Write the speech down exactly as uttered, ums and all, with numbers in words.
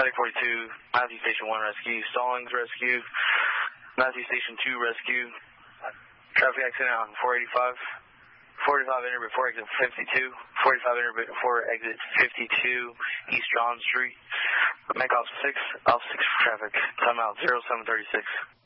Medic forty-two, Matthew Station one rescue, Stallings rescue, Matthew Station two rescue, traffic accident on four eighty-five, forty-five enter before exit fifty-two, forty-five enter before exit fifty-two, East John Street, Mech Ops six, Ops six for traffic, timeout zero seven thirty-six.